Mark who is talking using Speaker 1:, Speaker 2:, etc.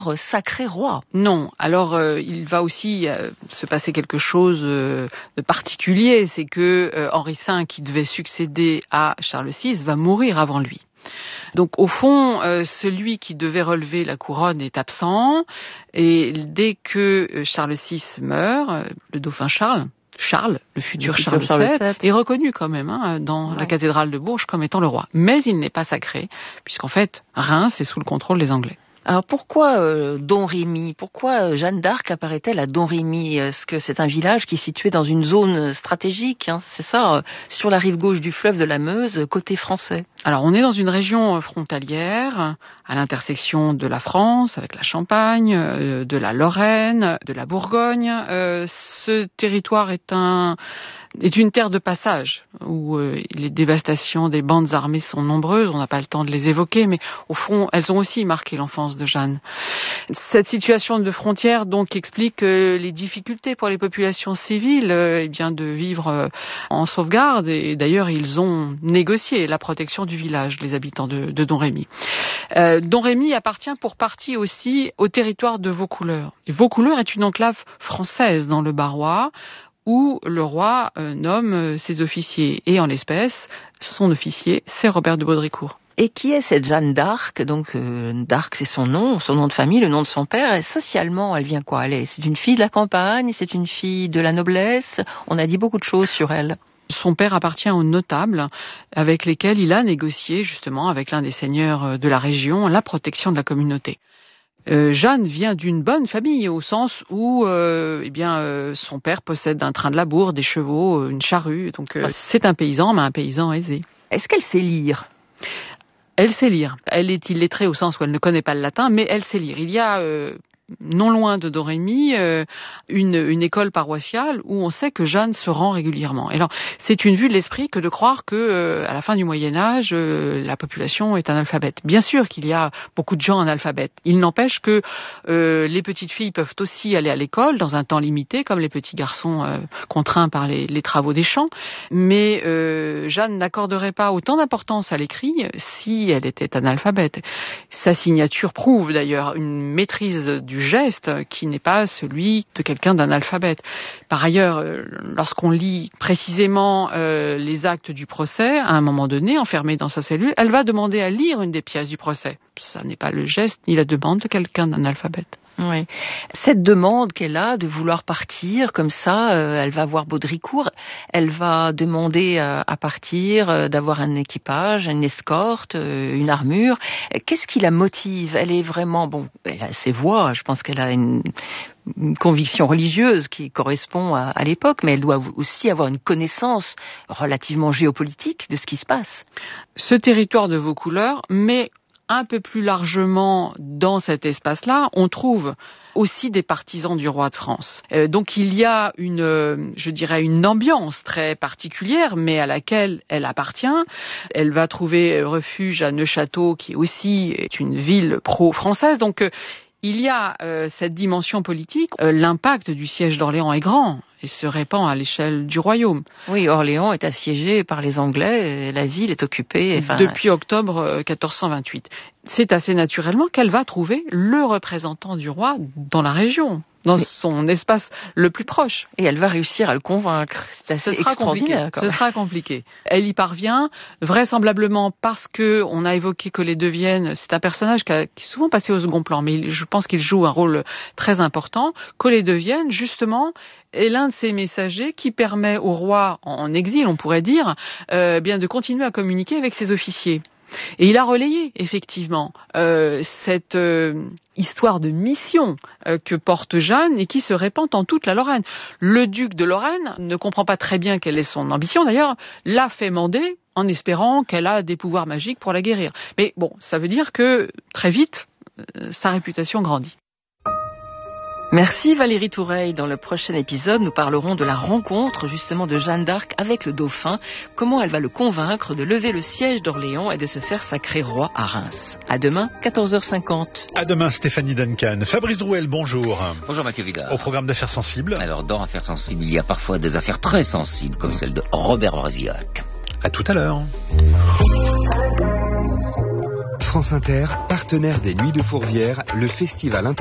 Speaker 1: sacré roi.
Speaker 2: Non, alors il va aussi se passer quelque chose de particulier, c'est que Henri V, qui devait succéder à Charles VI, va mourir avant lui. Donc au fond, celui qui devait relever la couronne est absent, et dès que Charles VI meurt, le dauphin Charles, le futur Charles VII, est reconnu quand même dans la cathédrale de Bourges comme étant le roi. Mais il n'est pas sacré, puisqu'en fait, Reims est sous le contrôle des Anglais.
Speaker 1: Alors pourquoi Domrémy? Pourquoi Jeanne d'Arc apparaît-elle à Domrémy? Est-ce que c'est un village qui est situé dans une zone stratégique, c'est ça, sur la rive gauche du fleuve de la Meuse, côté français?
Speaker 2: Alors on est dans une région frontalière, à l'intersection de la France, avec la Champagne, de la Lorraine, de la Bourgogne. Ce territoire est une terre de passage où les dévastations des bandes armées sont nombreuses. On n'a pas le temps de les évoquer, mais au fond, elles ont aussi marqué l'enfance de Jeanne. Cette situation de frontière donc explique les difficultés pour les populations civiles de vivre en sauvegarde. Et d'ailleurs, ils ont négocié la protection du village, les habitants de Domrémy. Domrémy appartient pour partie aussi au territoire de Vaucouleurs. Et Vaucouleurs est une enclave française dans le Barrois, où le roi nomme ses officiers. Et en l'espèce, son officier, c'est Robert de Baudricourt.
Speaker 1: Et qui est cette Jeanne d'Arc? Donc d'Arc, c'est son nom de famille, le nom de son père. Et socialement, elle vient quoi? C'est une fille de la campagne, c'est une fille de la noblesse. On a dit beaucoup de choses sur elle.
Speaker 2: Son père appartient aux notables avec lesquels il a négocié justement avec l'un des seigneurs de la région la protection de la communauté. Jeanne vient d'une bonne famille au sens où son père possède un train de labour, des chevaux, une charrue. Donc c'est un paysan, mais un paysan aisé.
Speaker 1: Est-ce qu'elle sait lire?
Speaker 2: Elle sait lire. Elle est illettrée au sens où elle ne connaît pas le latin, mais elle sait lire. Il y a non loin de Domrémy, une école paroissiale où on sait que Jeanne se rend régulièrement. Et alors, c'est une vue de l'esprit que de croire que à la fin du Moyen-Âge, la population est analphabète. Bien sûr qu'il y a beaucoup de gens analphabètes. Il n'empêche que les petites filles peuvent aussi aller à l'école dans un temps limité, comme les petits garçons contraints par les travaux des champs. Mais Jeanne n'accorderait pas autant d'importance à l'écrit si elle était analphabète. Sa signature prouve d'ailleurs une maîtrise du geste qui n'est pas celui de quelqu'un d'analphabète. Par ailleurs, lorsqu'on lit précisément les actes du procès, à un moment donné, enfermée dans sa cellule, elle va demander à lire une des pièces du procès. Ça n'est pas le geste ni la demande de quelqu'un d'analphabète.
Speaker 1: Oui. Cette demande qu'elle a de vouloir partir comme ça, elle va voir Baudricourt, elle va demander à partir, d'avoir un équipage, une escorte, une armure. Qu'est-ce qui la motive? Elle est vraiment, elle a ses voix, je pense qu'elle a une conviction religieuse qui correspond à l'époque, mais elle doit aussi avoir une connaissance relativement géopolitique de ce qui se passe.
Speaker 2: Ce territoire de Vaucouleurs, mais un peu plus largement dans cet espace-là, on trouve aussi des partisans du roi de France. Donc il y a une ambiance très particulière, mais à laquelle elle appartient. Elle va trouver refuge à Neufchâteau, qui aussi est une ville pro-française. Donc il y a cette dimension politique. L'impact du siège d'Orléans est grand et se répand à l'échelle du royaume.
Speaker 1: Oui, Orléans est assiégée par les Anglais et la ville est occupée.
Speaker 2: Depuis octobre 1428. C'est assez naturellement qu'elle va trouver le représentant du roi dans la région, dans son espace le plus proche.
Speaker 1: Et elle va réussir à le convaincre. C'est assez extraordinaire.
Speaker 2: Ce sera compliqué. Elle y parvient, vraisemblablement parce que on a évoqué Collet de Vienne. C'est un personnage qui est souvent passé au second plan, mais je pense qu'il joue un rôle très important. Collet de Vienne, justement, est l'un de ces messagers qui permet au roi en exil, on pourrait dire, de continuer à communiquer avec ses officiers. Et il a relayé, effectivement, cette histoire de mission que porte Jeanne et qui se répand en toute la Lorraine. Le duc de Lorraine ne comprend pas très bien quelle est son ambition, d'ailleurs, l'a fait mander en espérant qu'elle a des pouvoirs magiques pour la guérir. Mais bon, ça veut dire que, très vite, sa réputation grandit.
Speaker 1: Merci Valérie Toureille. Dans le prochain épisode, nous parlerons de la rencontre justement de Jeanne d'Arc avec le dauphin, comment elle va le convaincre de lever le siège d'Orléans et de se faire sacrer roi à Reims. À demain, 14h50.
Speaker 3: À demain, Stéphanie Duncan. Fabrice Rouel, bonjour.
Speaker 4: Bonjour Mathieu Vidal.
Speaker 3: Au programme d'affaires sensibles.
Speaker 4: Alors, dans Affaires sensibles, il y a parfois des affaires très sensibles, comme celle de Robert Brasillac.
Speaker 3: À tout à l'heure.
Speaker 5: France Inter, partenaire des Nuits de Fourvière, le festival